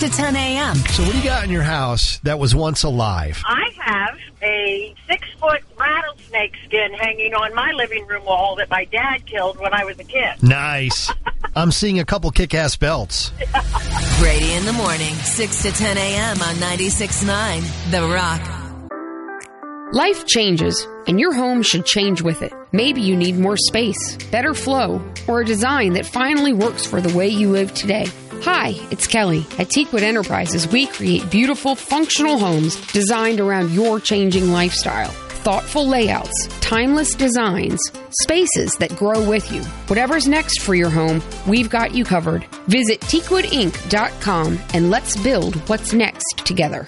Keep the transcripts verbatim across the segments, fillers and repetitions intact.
to ten a.m. So what do you got in your house that was once alive? I have a six-foot rattlesnake skin hanging on my living room wall that my dad killed when I was a kid. Nice. I'm seeing a couple kick-ass belts. Brady in the morning, six to ten a.m. on ninety-six point nine The Rock. Life changes, and your home should change with it. Maybe you need more space, better flow, or a design that finally works for the way you live today. Hi, it's Kelly. At Teakwood Enterprises, we create beautiful, functional homes designed around your changing lifestyle. Thoughtful layouts, timeless designs, spaces that grow with you. Whatever's next for your home, we've got you covered. Visit teakwood inc dot com and let's build what's next together.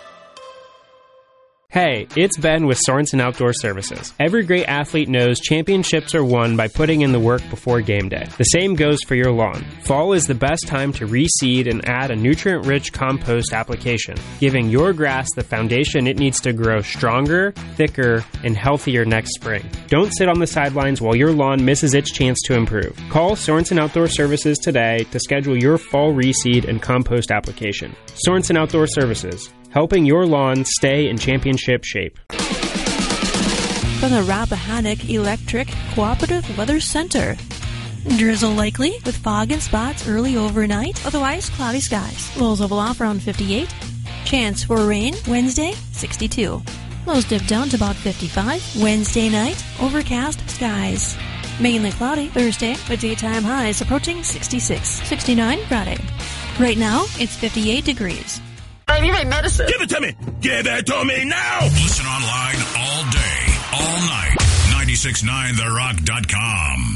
Hey, it's Ben with Sorensen Outdoor Services. Every great athlete knows championships are won by putting in the work before game day. The same goes for your lawn. Fall is the best time to reseed and add a nutrient-rich compost application, giving your grass the foundation it needs to grow stronger, thicker, and healthier next spring. Don't sit on the sidelines while your lawn misses its chance to improve. Call Sorensen Outdoor Services today to schedule your fall reseed and compost application. Sorensen Outdoor Services, helping your lawn stay in championship shape. From the Rappahannock Electric Cooperative Weather Center. Drizzle likely with fog and spots early overnight, otherwise cloudy skies. Lows level off around fifty-eight. Chance for rain Wednesday, sixty-two. Lows dip down to about fifty-five. Wednesday night, overcast skies. Mainly cloudy Thursday, with daytime highs approaching sixty-six. sixty-nine Friday. Right now, it's fifty-eight degrees. I need my medicine. Give it to me. Give it to me now. Listen online all day, all night. ninety-six point nine the rock dot com.